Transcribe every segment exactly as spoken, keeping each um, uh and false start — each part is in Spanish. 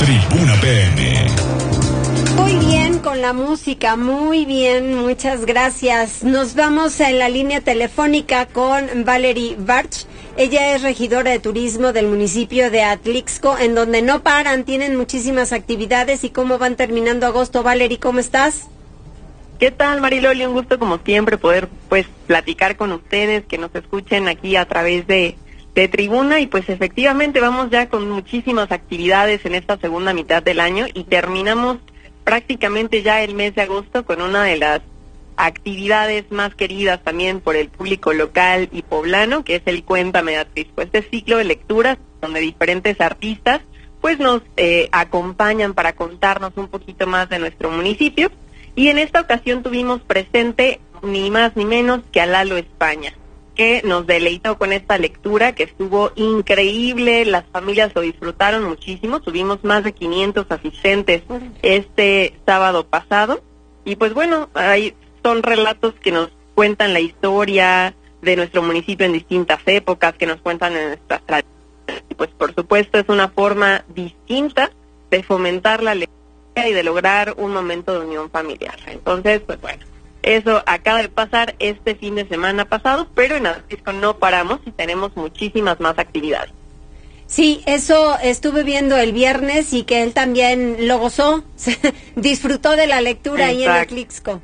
Tribuna P M. Muy bien con la música, muy bien, muchas gracias. Nos vamos en la línea telefónica con Valerie Barch. Ella es regidora de turismo del municipio de Atlixco, en donde no paran, tienen muchísimas actividades. ¿Y cómo van terminando agosto? Valerie, ¿cómo estás? ¿Qué tal, Mariloli? Un gusto como siempre poder pues platicar con ustedes, que nos escuchen aquí a través de, de Tribuna, y pues efectivamente vamos ya con muchísimas actividades en esta segunda mitad del año y terminamos prácticamente ya el mes de agosto con una de las actividades más queridas también por el público local y poblano, que es el Cuéntame de Atlixco, este ciclo de lecturas donde diferentes artistas pues nos eh, acompañan para contarnos un poquito más de nuestro municipio. Y en esta ocasión tuvimos presente ni más ni menos que a Lalo España, que nos deleitó con esta lectura que estuvo increíble, las familias lo disfrutaron muchísimo, tuvimos más de quinientos asistentes este sábado pasado, y pues bueno, hay, son relatos que nos cuentan la historia de nuestro municipio en distintas épocas, que nos cuentan en nuestras tradiciones, y pues por supuesto es una forma distinta de fomentar la lectura y de lograr un momento de unión familiar. Entonces, pues bueno, eso acaba de pasar este fin de semana pasado, pero en Atlixco no paramos y tenemos muchísimas más actividades. Sí, eso estuve viendo el viernes y que él también lo gozó, disfrutó de la lectura ahí en Atlixco.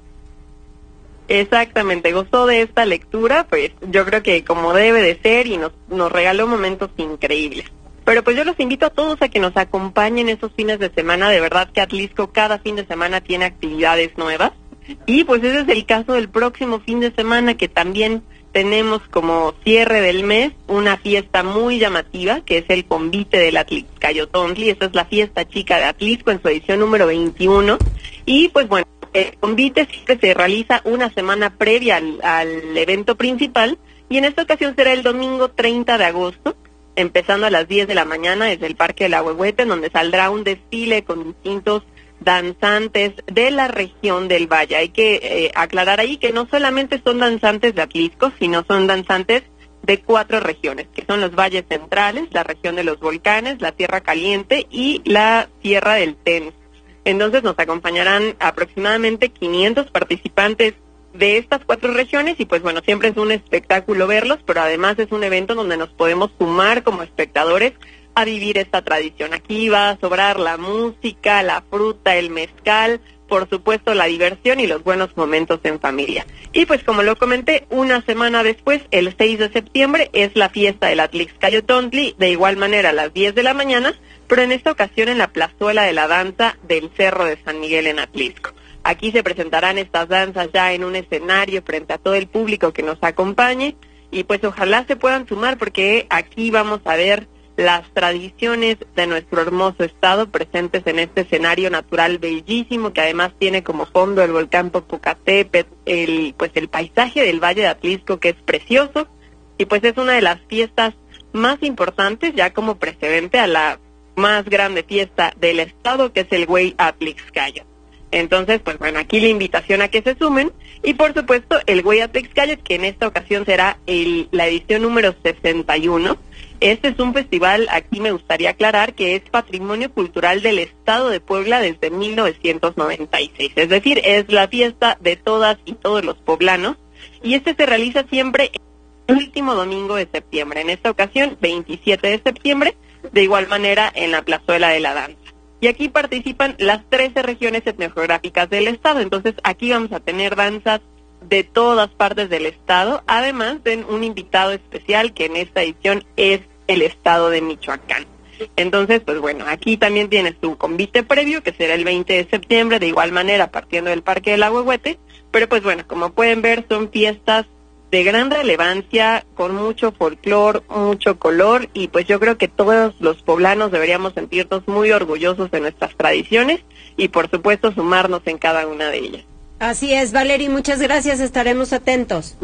Exactamente, gozó de esta lectura, pues yo creo que como debe de ser, y nos, nos regaló momentos increíbles. Pero pues yo los invito a todos a que nos acompañen esos fines de semana. De verdad que Atlixco cada fin de semana tiene actividades nuevas. Y pues ese es el caso del próximo fin de semana, que también tenemos como cierre del mes una fiesta muy llamativa, que es el Convite del Atlixcayotontli. Esta es la fiesta chica de Atlixco en su edición número veintiuno. Y pues bueno, el Convite siempre se realiza una semana previa al, al evento principal. Y en esta ocasión será el domingo treinta de agosto. Empezando a las diez de la mañana desde el Parque del Ahuehuete, en donde saldrá un desfile con distintos danzantes de la región del Valle. Hay que eh, aclarar ahí que no solamente son danzantes de Atlixco, sino son danzantes de cuatro regiones, que son los valles centrales, la región de los volcanes, la Tierra Caliente y la Sierra del Tenes. Entonces nos acompañarán aproximadamente quinientos participantes de estas cuatro regiones, y pues bueno, siempre es un espectáculo verlos, pero además es un evento donde nos podemos sumar como espectadores a vivir esta tradición. Aquí va a sobrar la música, la fruta, el mezcal, por supuesto la diversión y los buenos momentos en familia. Y pues como lo comenté, una semana después, el seis de septiembre, es la fiesta del Atlixcayotontli, de igual manera a las diez de la mañana, pero en esta ocasión en la plazuela de la danza del Cerro de San Miguel en Atlixco. Aquí se presentarán estas danzas ya en un escenario frente a todo el público que nos acompañe, y pues ojalá se puedan sumar, porque aquí vamos a ver las tradiciones de nuestro hermoso estado presentes en este escenario natural bellísimo, que además tiene como fondo el volcán Popocatépetl, el, pues el paisaje del Valle de Atlixco, que es precioso, y pues es una de las fiestas más importantes, ya como precedente a la más grande fiesta del estado, que es el Güey Atlixcayot. Entonces, pues bueno, aquí la invitación a que se sumen, y por supuesto el Güey Atlixcayot, que en esta ocasión será el, la edición número sesenta y uno. Este es un festival, aquí me gustaría aclarar, que es Patrimonio Cultural del Estado de Puebla desde mil novecientos noventa y seis, es decir, es la fiesta de todas y todos los poblanos, y este se realiza siempre el último domingo de septiembre, en esta ocasión veintisiete de septiembre, de igual manera en la plazuela de la danza. Y aquí participan las trece regiones etnogeográficas del estado. Entonces aquí vamos a tener danzas de todas partes del estado, además de un invitado especial que en esta edición es el estado de Michoacán. Entonces, pues bueno, aquí también tienes tu convite previo, que será el veinte de septiembre, de igual manera partiendo del Parque del Ahuehuete, pero pues bueno, como pueden ver, son fiestas de gran relevancia, con mucho folclor, mucho color, y pues yo creo que todos los poblanos deberíamos sentirnos muy orgullosos de nuestras tradiciones y por supuesto sumarnos en cada una de ellas. Así es, Valerie, muchas gracias, estaremos atentos.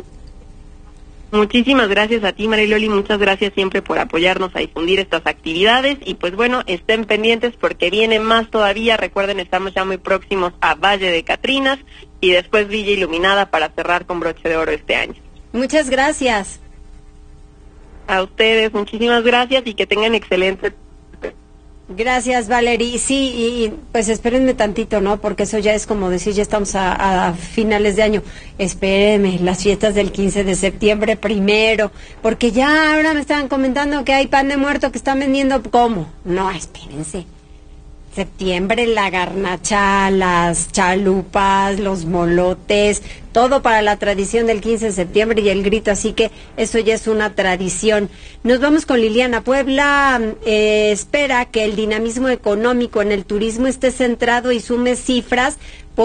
Muchísimas gracias a ti, Mariloli, muchas gracias siempre por apoyarnos a difundir estas actividades, y pues bueno, estén pendientes porque viene más todavía. Recuerden, estamos ya muy próximos a Valle de Catrinas y después Villa Iluminada para cerrar con broche de oro este año. Muchas gracias. A ustedes, muchísimas gracias y que tengan excelente. Gracias, Valerie. Sí, y pues espérenme tantito, ¿no? Porque eso ya es como decir, ya estamos a, a finales de año. Espérenme, las fiestas del quince de septiembre primero, porque ya ahora me estaban comentando que hay pan de muerto que están vendiendo. ¿Cómo? No, espérense. Septiembre, la garnacha, las chalupas, los molotes, todo para la tradición del quince de septiembre y el grito, así que eso ya es una tradición. Nos vamos con Liliana. Puebla eh, espera que el dinamismo económico en el turismo esté centrado y sume cifras,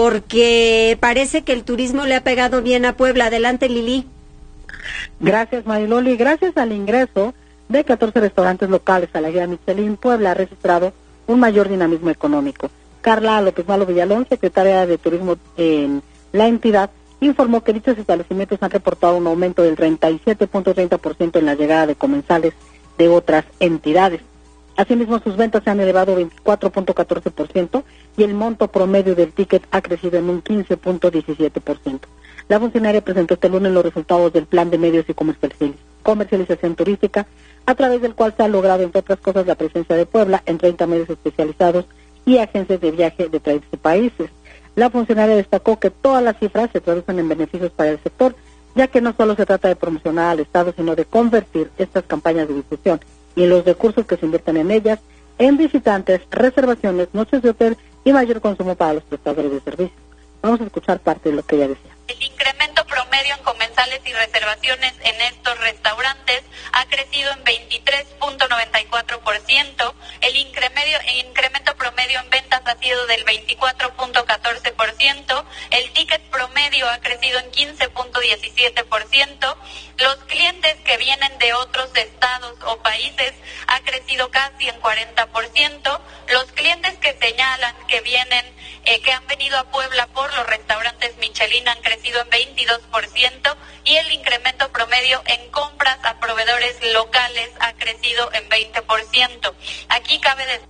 porque parece que el turismo le ha pegado bien a Puebla. Adelante, Lili. Gracias, Mariloli. Gracias al ingreso de catorce restaurantes locales a la guía Michelin, Puebla ha registrado un mayor dinamismo económico. Carla López Malo Villalón, secretaria de Turismo en la entidad, informó que dichos establecimientos han reportado un aumento del treinta y siete punto treinta por ciento en la llegada de comensales de otras entidades. Asimismo, sus ventas se han elevado veinticuatro punto catorce por ciento y el monto promedio del ticket ha crecido en un quince punto diecisiete por ciento. La funcionaria presentó este lunes los resultados del Plan de Medios y Comercialización Turística, a través del cual se ha logrado, entre otras cosas, la presencia de Puebla en treinta medios especializados y agencias de viaje de treinta países. La funcionaria destacó que todas las cifras se traducen en beneficios para el sector, ya que no solo se trata de promocionar al Estado, sino de convertir estas campañas de difusión y los recursos que se invierten en ellas en visitantes, reservaciones, noches de hotel y mayor consumo para los prestadores de servicios. Vamos a escuchar parte de lo que ella decía. El incremento promedio en comensales y reservaciones en estos restaurantes ha crecido en veintitrés punto noventa y cuatro por ciento. El incremento, el incremento promedio en ventas ha sido del veinticuatro punto catorce por ciento. El ticket promedio ha crecido en quince punto diecisiete por ciento. Los clientes que vienen de otros estados o países ha crecido casi en cuarenta por ciento. Los clientes que señalan que vienen, eh, que han venido a Puebla por los restaurantes Michelin han crecido en veintidós por ciento y el incremento promedio en compras a proveedores locales ha crecido en veinte por ciento. Aquí cabe decir...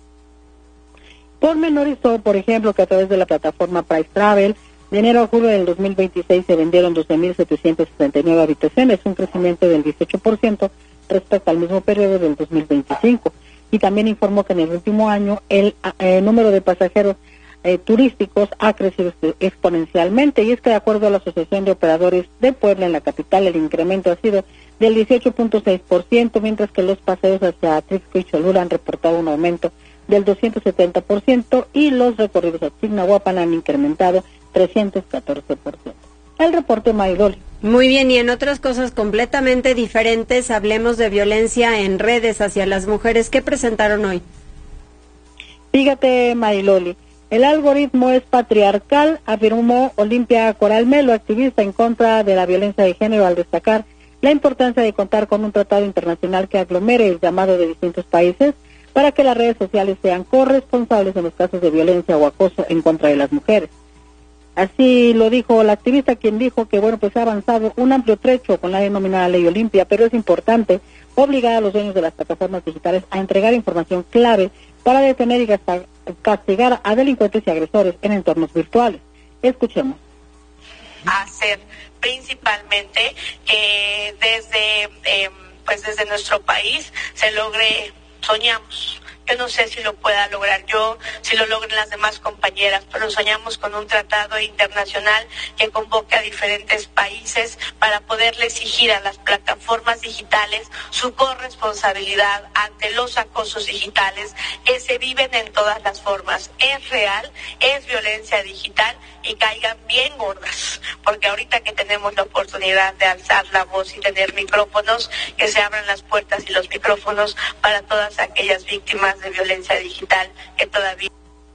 Pormenorizó, por ejemplo, que a través de la plataforma Price Travel, de enero a julio del dos mil veintiséis se vendieron doce mil setecientas sesenta y nueve habitaciones, un crecimiento del dieciocho por ciento respecto al mismo periodo del dos mil veinticinco. Y también informó que en el último año el eh, número de pasajeros eh, turísticos ha crecido exponencialmente, y es que de acuerdo a la Asociación de Operadores de Puebla en la capital, el incremento ha sido del dieciocho punto seis por ciento, mientras que los paseos hacia Atlixco y Cholula han reportado un aumento del doscientos setenta por ciento y los recorridos a Chignahuapan han incrementado trescientos catorce por ciento. El reporte, Maidoli. Muy bien, y en otras cosas completamente diferentes, hablemos de violencia en redes hacia las mujeres. ¿Qué presentaron hoy? Fíjate, Mariloli, el algoritmo es patriarcal, afirmó Olimpia Coral Melo, activista en contra de la violencia de género, al destacar la importancia de contar con un tratado internacional que aglomere el llamado de distintos países para que las redes sociales sean corresponsables en los casos de violencia o acoso en contra de las mujeres. Así lo dijo la activista, quien dijo que, bueno, pues ha avanzado un amplio trecho con la denominada Ley Olimpia, pero es importante obligar a los dueños de las plataformas digitales a entregar información clave para detener y castigar a delincuentes y agresores en entornos virtuales. Escuchemos. Hacer principalmente que desde, eh, pues desde nuestro país se logre, soñamos. Yo no sé si lo pueda lograr yo, si lo logren las demás compañeras, pero soñamos con un tratado internacional que convoque a diferentes países para poderle exigir a las plataformas digitales su corresponsabilidad ante los acosos digitales que se viven en todas las formas. Es real, es violencia digital y caigan bien gordas, porque ahorita que tenemos la oportunidad de alzar la voz y tener micrófonos, que se abran las puertas y los micrófonos para todas aquellas víctimas de violencia digital que todavía...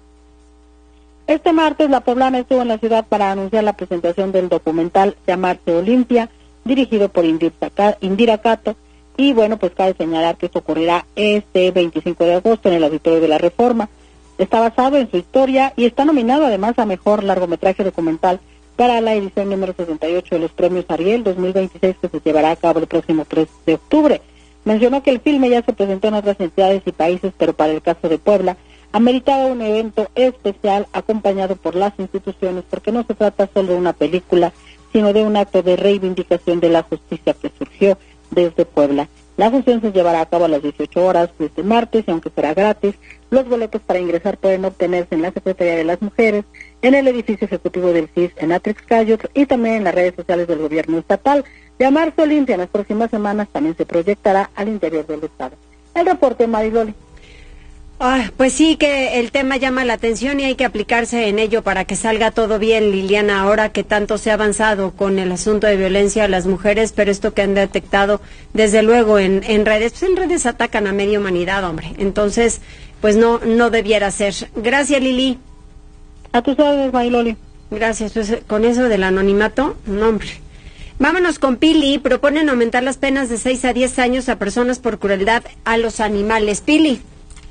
Este martes la poblana estuvo en la ciudad para anunciar la presentación del documental Llamarse Olimpia, dirigido por Indira Cato, y bueno, pues cabe señalar que esto ocurrirá este veinticinco de agosto en el Auditorio de la Reforma. Está basado en su historia y está nominado además a Mejor Largometraje Documental para la edición número sesenta y ocho de los Premios Ariel dos mil veintiséis, que se llevará a cabo el próximo tres de octubre. Mencionó que el filme ya se presentó en otras entidades y países, pero para el caso de Puebla ameritaba un evento especial acompañado por las instituciones, porque no se trata solo de una película, sino de un acto de reivindicación de la justicia que surgió desde Puebla. La función se llevará a cabo a las dieciocho horas de este martes y aunque será gratis, los boletos para ingresar pueden obtenerse en la Secretaría de las Mujeres, en el edificio ejecutivo del C I S en Atrixcayotl y también en las redes sociales del gobierno estatal. De Marzo Olimpia en las próximas semanas también se proyectará al interior del estado. El reporte, Mariloli. Ah, pues sí que el tema llama la atención y hay que aplicarse en ello para que salga todo bien, Liliana, ahora que tanto se ha avanzado con el asunto de violencia a las mujeres, pero esto que han detectado desde luego en, en redes, pues en redes atacan a media humanidad, hombre, entonces pues no, no debiera ser. Gracias, Lili. A tus órdenes, Mariloli. Gracias, pues con eso del anonimato, no, hombre. Vámonos con Pili, proponen aumentar las penas de seis a diez años a personas por crueldad a los animales. Pili.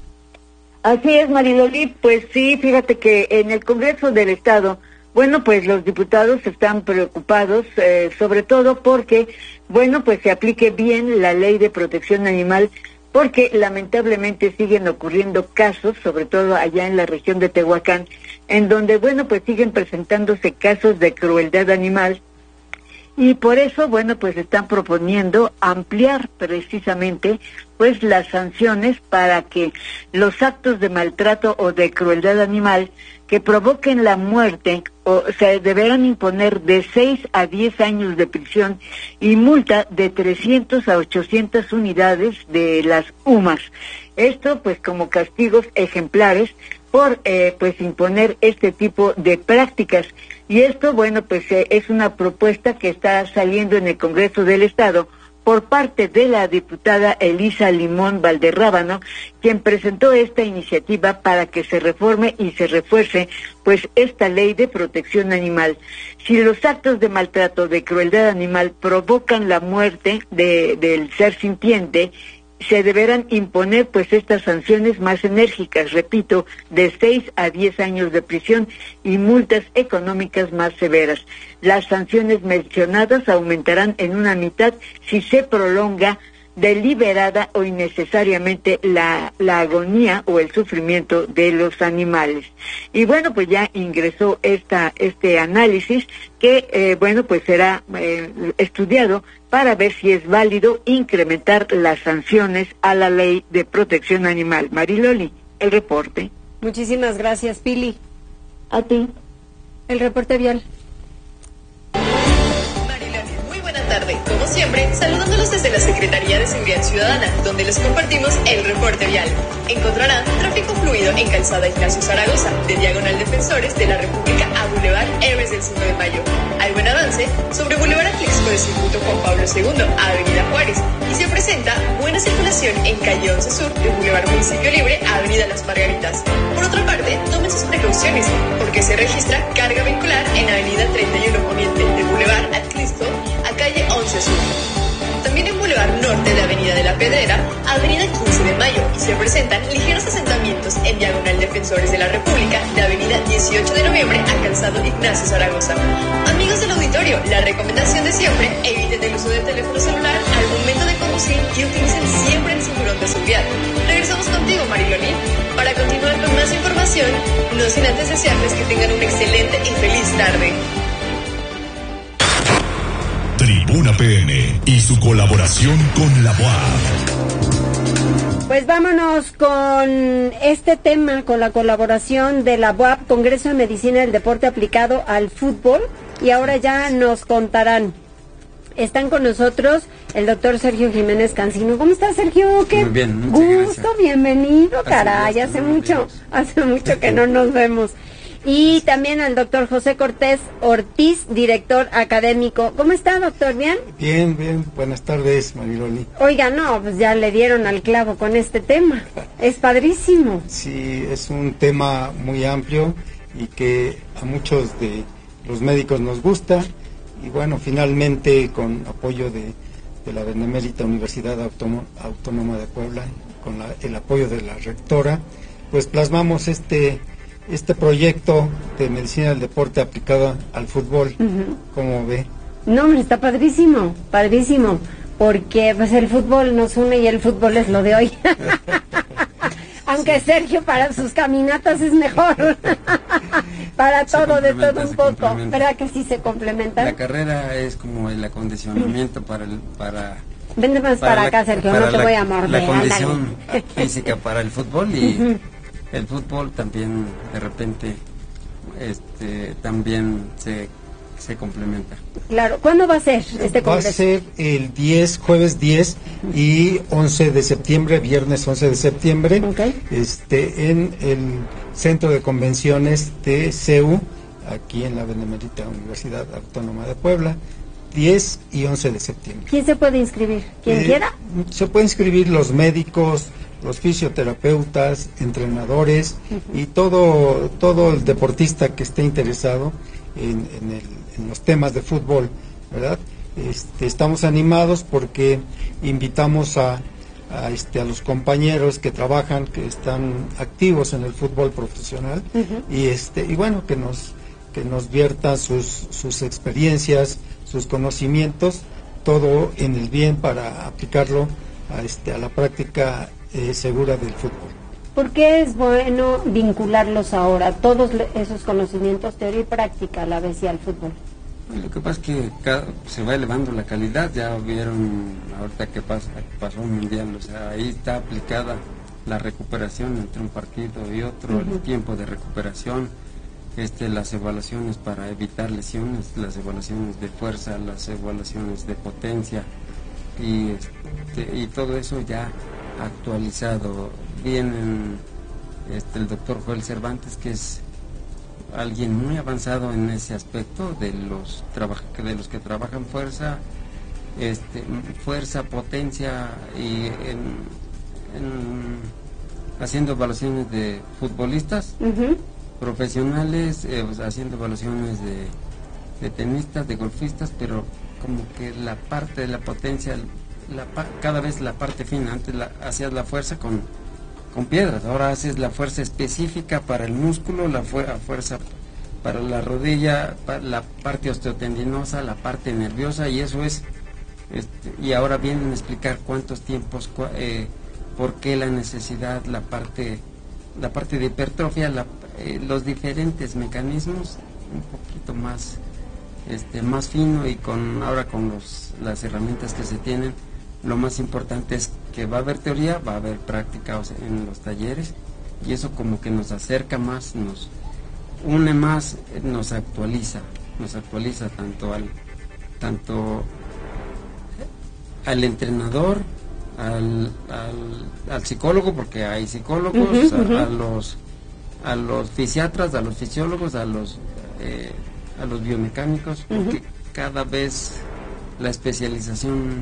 Así es, Mariloli, pues sí, fíjate que en el Congreso del Estado, bueno, pues los diputados están preocupados, eh, sobre todo porque, bueno, pues se aplique bien la ley de protección animal, porque lamentablemente siguen ocurriendo casos, sobre todo allá en la región de Tehuacán, en donde, bueno, pues siguen presentándose casos de crueldad animal, y por eso, bueno, pues están proponiendo ampliar precisamente pues las sanciones para que los actos de maltrato o de crueldad animal que provoquen la muerte o se deberán imponer de seis a diez años de prisión y multa de trescientas a ochocientas unidades de las U M A S. Esto pues como castigos ejemplares por eh, pues imponer este tipo de prácticas. Y esto, bueno, pues eh, es una propuesta que está saliendo en el Congreso del Estado por parte de la diputada Elisa Limón Valderrábano, quien presentó esta iniciativa para que se reforme y se refuerce, pues, esta ley de protección animal. Si los actos de maltrato, de crueldad animal provocan la muerte de, del ser sintiente, se deberán imponer pues estas sanciones más enérgicas, repito, de seis a diez años de prisión y multas económicas más severas. Las sanciones mencionadas aumentarán en una mitad si se prolonga deliberada o innecesariamente la, la agonía o el sufrimiento de los animales. Y bueno, pues ya ingresó esta este análisis que, eh, bueno, pues será eh, estudiado para ver si es válido incrementar las sanciones a la ley de protección animal. Mariloli, el reporte. Muchísimas gracias, Pili. A ti. El reporte vial. Tarde, como siempre, saludándolos desde la Secretaría de Seguridad Ciudadana, donde les compartimos el reporte vial. Encontrarán tráfico fluido en Calzada Ignacio Zaragoza, de Diagonal Defensores de la República a Boulevard Héroes del cinco de Mayo. Hay buen avance sobre Boulevard Atlixco de Circuito Juan Pablo segundo a Avenida Juárez, y se presenta buena circulación en Calle once Sur de Boulevard Municipio Libre a Avenida Las Margaritas. Por otra parte, tomen sus precauciones, porque se registra carga vehicular en Avenida treinta y uno Poniente de Boulevard Atlixco a Calle once Sur. También en Boulevard Norte de Avenida de la Pedrera, Avenida quince de Mayo, y se presentan ligeros asentamientos en Diagonal Defensores de la República, de Avenida dieciocho de Noviembre a Calzado Ignacio Zaragoza. Amigos del auditorio, la recomendación de siempre, eviten el uso del teléfono celular al momento de conducir y utilicen siempre el cinturón de seguridad. Regresamos contigo, Mariloli, para continuar con más información, no sin antes desearles que tengan una excelente y feliz tarde. Tribuna P N y su colaboración con la U A P. Pues vámonos con este tema, con la colaboración de la U A P, Congreso de Medicina del Deporte Aplicado al Fútbol, y ahora ya nos contarán. Están con nosotros el doctor Sergio Jiménez Cancino. ¿Cómo estás, Sergio? Qué Muy bien, gusto, gracias. Bienvenido, Así caray, es, hace muy mucho, bien. hace mucho que no nos vemos. Y también al doctor José Cortés Ortiz, director académico. ¿Cómo está, doctor? ¿Bien? Bien, bien. Buenas tardes, Mariloli. Oiga, no, pues ya le dieron al clavo con este tema. Es padrísimo. Sí, es un tema muy amplio y que a muchos de los médicos nos gusta. Y bueno, finalmente, con apoyo de, de la Benemérita Universidad Autónoma, Autónoma de Puebla, con la, el apoyo de la rectora, pues plasmamos este... este proyecto de medicina del deporte aplicada al fútbol. Uh-huh. ¿Cómo ve? No, hombre, está padrísimo, padrísimo, porque pues el fútbol nos une y el fútbol es lo de hoy. Aunque sí. Sergio para sus caminatas es mejor. Para se todo, de todo un poco. ¿Verdad que sí se complementan? La carrera es como el acondicionamiento para el, para Vende más para, para acá, Sergio, no te la, voy a morder. La condición física para el fútbol y uh-huh. el fútbol también de repente este también se, se complementa. Claro, ¿cuándo va a ser este congreso? Va a ser el diez, jueves diez y once de septiembre, viernes once de septiembre, okay. este en el Centro de Convenciones de C E U, aquí en la Benemérita Universidad Autónoma de Puebla, diez y once de septiembre. ¿Quién se puede inscribir? ¿Quién eh, quiera? Se pueden inscribir los médicos, los fisioterapeutas, entrenadores uh-huh. y todo todo el deportista que esté interesado en, en, el, en los temas de fútbol, ¿verdad? Este, estamos animados porque invitamos a, a, este, a los compañeros que trabajan, que están activos en el fútbol profesional uh-huh. y este y bueno, que nos que nos viertan sus, sus experiencias, sus conocimientos, todo en el bien para aplicarlo a, este, a la práctica eh, segura del fútbol. ¿Por qué es bueno vincularlos ahora, todos esos conocimientos, teoría y práctica a la vez y al fútbol? Lo que pasa es que cada, se va elevando la calidad, ya vieron ahorita que pasa, pasó un mundial, o sea, ahí está aplicada la recuperación entre un partido y otro, uh-huh. el tiempo de recuperación, Este, las evaluaciones para evitar lesiones, las evaluaciones de fuerza, las evaluaciones de potencia y, este, y todo eso ya actualizado. Vienen este, el doctor Joel Cervantes, que es alguien muy avanzado en ese aspecto de los, traba, de los que trabajan fuerza, este, fuerza, potencia y en, en, haciendo evaluaciones de futbolistas. Uh-huh. Profesionales, eh, pues, haciendo evaluaciones de, de tenistas, de golfistas, pero como que la parte de la potencia, la, cada vez la parte fina, antes la, hacías la fuerza con, con piedras, ahora haces la fuerza específica para el músculo, la, fu la fuerza para la rodilla, para la parte osteotendinosa, la parte nerviosa, y eso es, este, y ahora vienen a explicar cuántos tiempos, cu eh, por qué la necesidad, la parte, la parte de hipertrofia, la Eh, los diferentes mecanismos un poquito más este más fino y con ahora con los las herramientas que se tienen, lo más importante es que va a haber teoría, va a haber práctica, o sea, en los talleres, y eso como que nos acerca más, nos une más, nos actualiza, nos actualiza tanto al tanto al entrenador, al, al, al psicólogo, porque hay psicólogos, uh-huh, a, uh-huh. a los a los fisiatras, a los fisiólogos, a los eh, a los biomecánicos, porque uh-huh. cada vez la especialización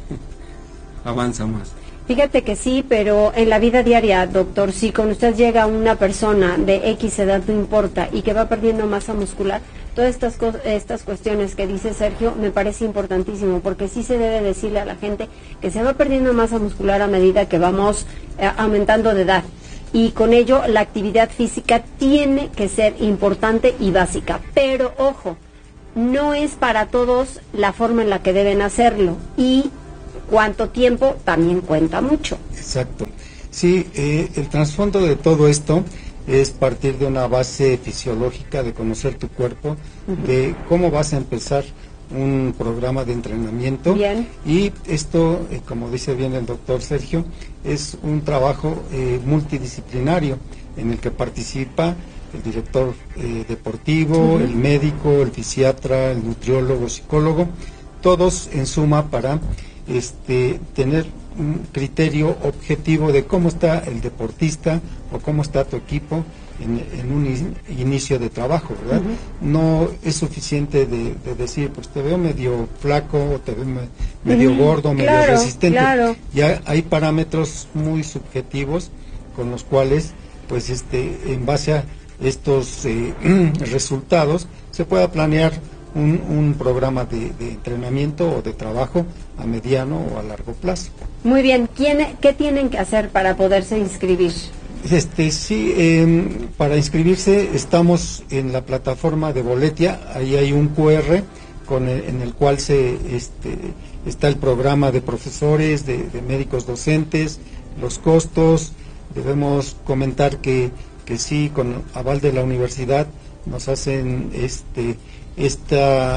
avanza más. Fíjate que sí, pero en la vida diaria, doctor, si con usted llega una persona de X edad, no importa, y que va perdiendo masa muscular, todas estas, estas cuestiones que dice Sergio me parece importantísimo, porque sí se debe decirle a la gente que se va perdiendo masa muscular a medida que vamos eh, aumentando de edad. Y con ello la actividad física tiene que ser importante y básica. Pero, ojo, no es para todos la forma en la que deben hacerlo. Y cuánto tiempo también cuenta mucho. Exacto. Sí, eh, el trasfondo de todo esto es partir de una base fisiológica, de conocer tu cuerpo, uh-huh. de cómo vas a empezar un programa de entrenamiento. Bien. Y esto, eh, como dice bien el doctor Sergio, es un trabajo eh, multidisciplinario en el que participa el director eh, deportivo, uh-huh. el médico, el fisiatra, el nutriólogo, psicólogo, todos en suma para este, tener un criterio objetivo de cómo está el deportista o cómo está tu equipo En, en un in, inicio de trabajo, ¿verdad? Uh-huh. No es suficiente de, de decir, pues te veo medio flaco, o te veo me, medio uh-huh. gordo, medio claro, resistente. Claro. Ya hay parámetros muy subjetivos con los cuales, pues, este, en base a estos eh, resultados, se pueda planear un, un programa de, de entrenamiento o de trabajo a mediano o a largo plazo. Muy bien. ¿Quién, ¿Qué tienen que hacer para poderse inscribir? Este sí, eh, para inscribirse estamos en la plataforma de Boletia, ahí hay un cu erre con el, en el cual se este, está el programa de profesores, de, de médicos docentes, los costos. Debemos comentar que, que sí, con aval de la universidad nos hacen este esta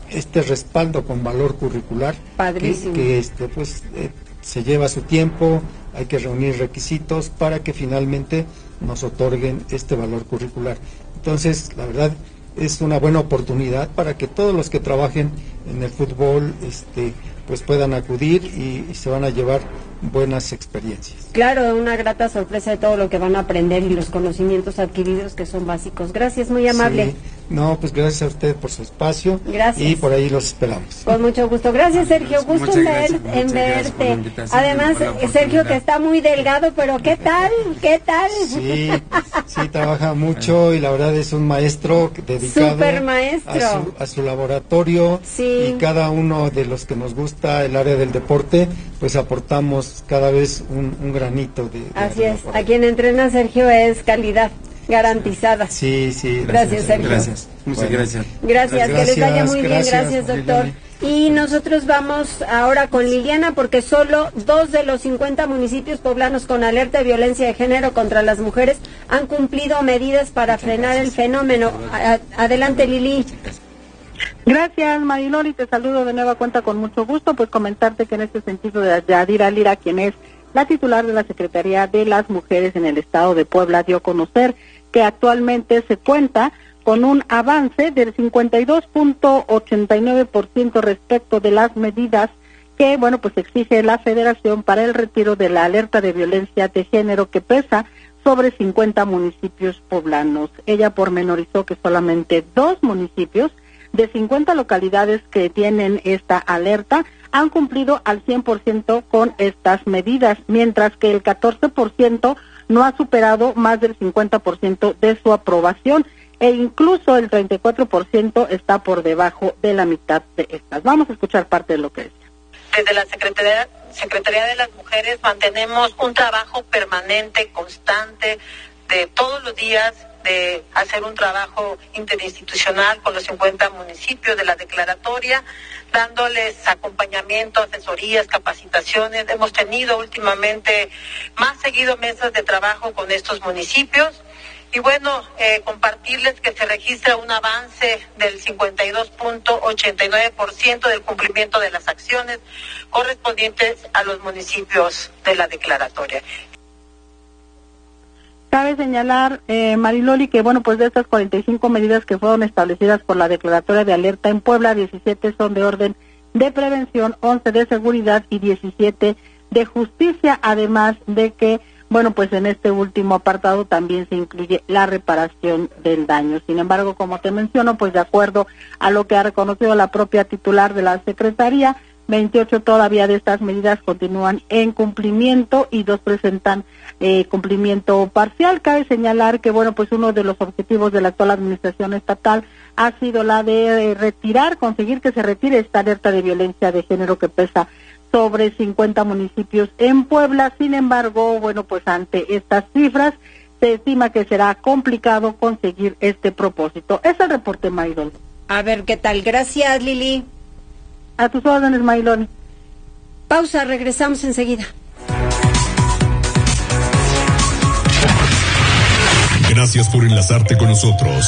este respaldo con valor curricular. Padrísimo. Que, que este, pues, eh, se lleva su tiempo, hay que reunir requisitos para que finalmente nos otorguen este valor curricular. Entonces, la verdad, es una buena oportunidad para que todos los que trabajen en el fútbol este, pues puedan acudir y, y se van a llevar buenas experiencias. Claro, una grata sorpresa de todo lo que van a aprender y los conocimientos adquiridos que son básicos. Gracias, muy amable. Sí. No, pues gracias a usted por su espacio. Gracias. Y por ahí los esperamos. Con mucho gusto. Gracias, Sergio. Gusto Muchas en, gracias, ver, en muchas gracias por la verte. invitación, Además, por la Sergio, oportunidad. que está muy delgado, pero ¿qué tal? ¿Qué tal? Sí, sí, trabaja mucho y la verdad es un maestro dedicado Súper maestro. A, su, a su laboratorio. Sí. Y cada uno de los que nos gusta el área del deporte, pues aportamos cada vez un, un granito de, de Así es. por ahí. A quien entrena Sergio es calidad garantizada. Sí, sí. Gracias, Sergio. Gracias, muchas Bueno. gracias. Gracias, que les vaya muy Gracias, bien, gracias, doctor. Y nosotros vamos ahora con Liliana, porque solo dos de los cincuenta municipios poblanos con alerta de violencia de género contra las mujeres han cumplido medidas para frenar el fenómeno. A- Adelante, Lili. Gracias, Mariloli, te saludo de nueva cuenta con mucho gusto, pues comentarte que en este sentido de Yadira Lira, quien es la titular de la Secretaría de las Mujeres en el Estado de Puebla, dio a conocer que actualmente se cuenta con un avance del cincuenta y dos punto ochenta y nueve por ciento respecto de las medidas que, bueno, pues exige la Federación para el retiro de la alerta de violencia de género que pesa sobre cincuenta municipios poblanos. Ella pormenorizó que solamente dos municipios de cincuenta localidades que tienen esta alerta han cumplido al cien por ciento con estas medidas, mientras que el catorce por ciento no ha superado más del cincuenta por ciento de su aprobación e incluso el treinta y cuatro por ciento está por debajo de la mitad de estas. Vamos a escuchar parte de lo que decía. Desde la Secretaría, Secretaría de las Mujeres mantenemos un trabajo permanente, constante, de todos los días, de hacer un trabajo interinstitucional con los cincuenta municipios de la declaratoria, dándoles acompañamiento, asesorías, capacitaciones. Hemos tenido últimamente más seguido mesas de trabajo con estos municipios. Y bueno, eh, compartirles que se registra un avance del cincuenta y dos punto ochenta y nueve por ciento del cumplimiento de las acciones correspondientes a los municipios de la declaratoria. Cabe señalar, eh, Mariloli, que bueno, pues de estas cuarenta y cinco medidas que fueron establecidas por la declaratoria de alerta en Puebla, diecisiete son de orden de prevención, once de seguridad y diecisiete de justicia, además de que, bueno, pues en este último apartado también se incluye la reparación del daño. Sin embargo, como te menciono, pues de acuerdo a lo que ha reconocido la propia titular de la Secretaría, veintiocho todavía de estas medidas continúan en cumplimiento y dos presentan eh, cumplimiento parcial. Cabe señalar que, bueno, pues uno de los objetivos de la actual administración estatal ha sido la de eh, retirar, conseguir que se retire esta alerta de violencia de género que pesa sobre cincuenta municipios en Puebla. Sin embargo, bueno, pues ante estas cifras se estima que será complicado conseguir este propósito. Es el reporte, Marilón. A ver qué tal. Gracias, Lili. A tus órdenes, Marilón. Pausa, regresamos enseguida. Gracias por enlazarte con nosotros.